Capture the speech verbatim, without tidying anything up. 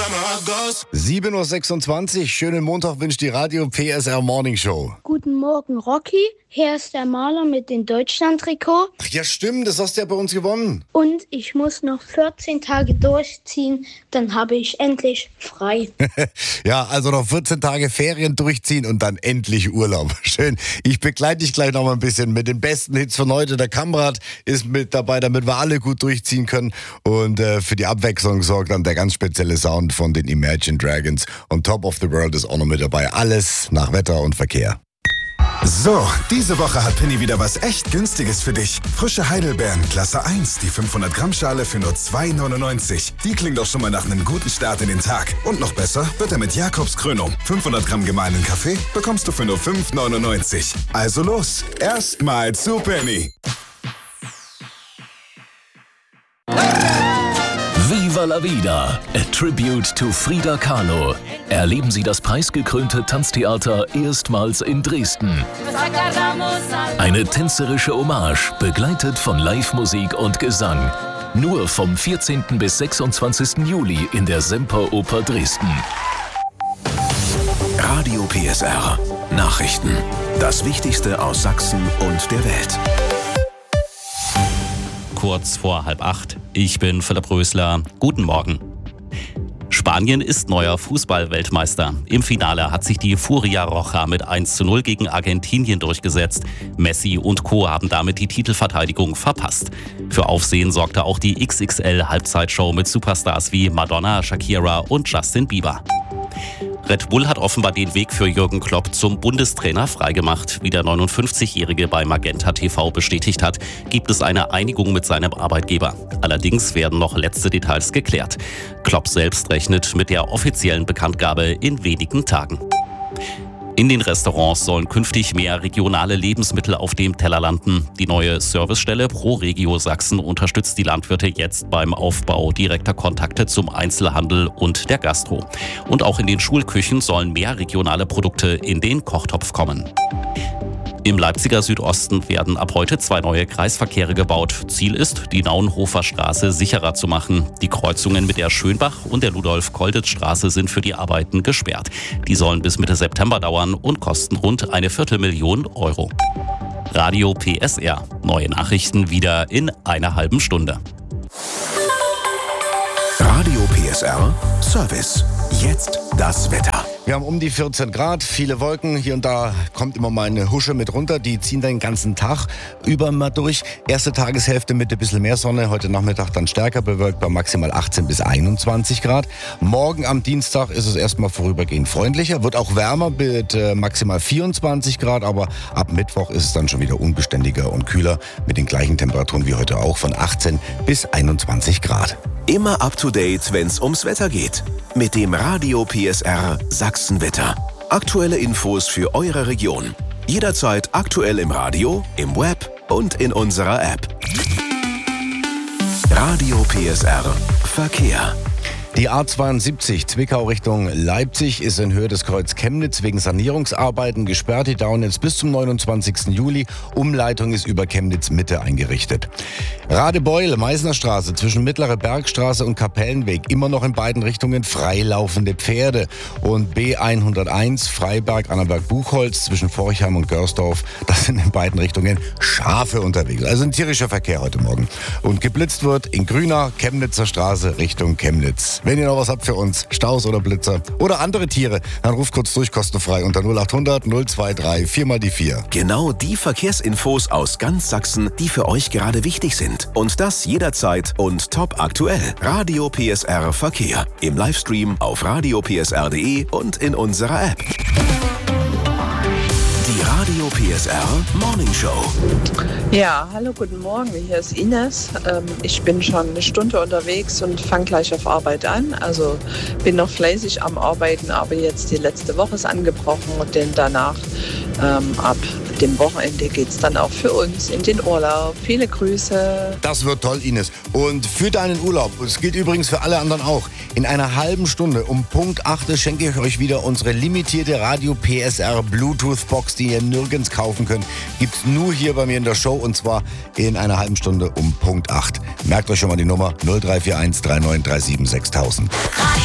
sieben Uhr sechsundzwanzig, schönen Montag wünscht die Radio P S R Morning Show. Guten Morgen, Rocky. Hier ist der Maler mit dem Deutschland-Trikot. Ach ja, stimmt, das hast du ja bei uns gewonnen. Und ich muss noch vierzehn Tage durchziehen, dann habe ich endlich frei. Ja, also noch vierzehn Tage Ferien durchziehen und dann endlich Urlaub. Schön. Ich begleite dich gleich noch mal ein bisschen mit den besten Hits von heute. Der Kamrat ist mit dabei, damit wir alle gut durchziehen können. Und äh, für die Abwechslung sorgt dann der ganz spezielle Sound von den Imagine Dragons. Und Top of the World ist auch noch mit dabei. Alles nach Wetter und Verkehr. So, diese Woche hat Penny wieder was echt Günstiges für dich. Frische Heidelbeeren, Klasse eins, die fünfhundert Gramm Schale für nur zwei neunundneunzig. Die klingt doch schon mal nach einem guten Start in den Tag. Und noch besser wird er mit Jakobs Krönung. fünfhundert Gramm gemahlenen Kaffee bekommst du für nur fünf neunundneunzig. Also los, erstmal zu Penny. Viva la Vida, a tribute to Frida Kahlo. Erleben Sie das preisgekrönte Tanztheater erstmals in Dresden. Eine tänzerische Hommage, begleitet von Live-Musik und Gesang. Nur vom vierzehnten bis sechsundzwanzigsten Juli in der Semperoper Dresden. Radio P S R. Nachrichten. Das Wichtigste aus Sachsen und der Welt. Kurz vor halb acht. Ich bin Philipp Rösler. Guten Morgen. Spanien ist neuer Fußball-Weltmeister. Im Finale hat sich die Furia Roja mit eins zu null gegen Argentinien durchgesetzt. Messi und Co. haben damit die Titelverteidigung verpasst. Für Aufsehen sorgte auch die X X L-Halbzeitshow mit Superstars wie Madonna, Shakira und Justin Bieber. Red Bull hat offenbar den Weg für Jürgen Klopp zum Bundestrainer freigemacht. Wie der neunundfünfzigjährige bei Magenta T V bestätigt hat, gibt es eine Einigung mit seinem Arbeitgeber. Allerdings werden noch letzte Details geklärt. Klopp selbst rechnet mit der offiziellen Bekanntgabe in wenigen Tagen. In den Restaurants sollen künftig mehr regionale Lebensmittel auf dem Teller landen. Die neue Servicestelle ProRegio Sachsen unterstützt die Landwirte jetzt beim Aufbau direkter Kontakte zum Einzelhandel und der Gastro. Und auch in den Schulküchen sollen mehr regionale Produkte in den Kochtopf kommen. Im Leipziger Südosten werden ab heute zwei neue Kreisverkehre gebaut. Ziel ist, die Naunhofer Straße sicherer zu machen. Die Kreuzungen mit der Schönbach und der Ludolf-Kolditz-Straße sind für die Arbeiten gesperrt. Die sollen bis Mitte September dauern und kosten rund eine Viertelmillion Euro. Radio P S R. Neue Nachrichten wieder in einer halben Stunde. Radio P S R Service. Jetzt das Wetter. Wir haben um die vierzehn Grad, viele Wolken. Hier und da kommt immer mal eine Husche mit runter. Die ziehen den ganzen Tag über mal durch. Erste Tageshälfte mit ein bisschen mehr Sonne. Heute Nachmittag dann stärker bewölkt bei maximal achtzehn bis einundzwanzig Grad. Morgen am Dienstag ist es erstmal vorübergehend freundlicher. Wird auch wärmer mit äh, maximal vierundzwanzig Grad. Aber ab Mittwoch ist es dann schon wieder unbeständiger und kühler. Mit den gleichen Temperaturen wie heute auch von achtzehn bis einundzwanzig Grad. Immer up to date, wenn's ums Wetter geht. Mit dem Radio P S R Sachsenwetter. Aktuelle Infos für eure Region. Jederzeit aktuell im Radio, im Web und in unserer App. Radio P S R Verkehr. Die A zweiundsiebzig Zwickau Richtung Leipzig ist in Höhe des Kreuz Chemnitz wegen Sanierungsarbeiten gesperrt. Die dauern jetzt bis zum neunundzwanzigsten Juli. Umleitung ist über Chemnitz Mitte eingerichtet. Radebeul, Meißner Straße zwischen Mittlere Bergstraße und Kapellenweg. Immer noch in beiden Richtungen freilaufende Pferde. Und B hunderteins Freiberg, Annaberg-Buchholz zwischen Forchheim und Görsdorf. Das sind in beiden Richtungen Schafe unterwegs. Also ein tierischer Verkehr heute Morgen. Und geblitzt wird in Grünach, Chemnitzer Straße Richtung Chemnitz. Wenn ihr noch was habt für uns, Staus oder Blitzer oder andere Tiere, dann ruft kurz durch, kostenfrei unter null achthundert null dreiundzwanzig vier mal die vier. Genau die Verkehrsinfos aus ganz Sachsen, die für euch gerade wichtig sind. Und das jederzeit und top aktuell. Radio P S R Verkehr. Im Livestream auf radio p s r punkt d e und in unserer App. Die Radio P S R Morning Show. Ja, hallo, guten Morgen, hier ist Ines. Ähm, ich bin schon eine Stunde unterwegs und fange gleich auf Arbeit an. Also bin noch fleißig am Arbeiten, aber jetzt die letzte Woche ist angebrochen und denn danach ähm, ab dem Wochenende geht es dann auch für uns in den Urlaub. Viele Grüße. Das wird toll, Ines. Und für deinen Urlaub, das gilt übrigens für alle anderen auch, in einer halben Stunde um Punkt acht schenke ich euch wieder unsere limitierte Radio P S R Bluetooth Box, die ihr nirgends kaufen könnt. Gibt's nur hier bei mir in der Show und zwar in einer halben Stunde um Punkt acht. Merkt euch schon mal die Nummer null drei vier eins drei neun drei sieben sechstausend.